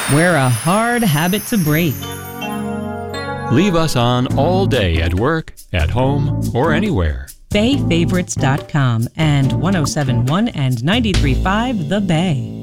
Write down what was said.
We're a hard habit to break. Leave us on all day at work, at home, or anywhere. BayFavorites.com and 1071 and 93.5 The Bay.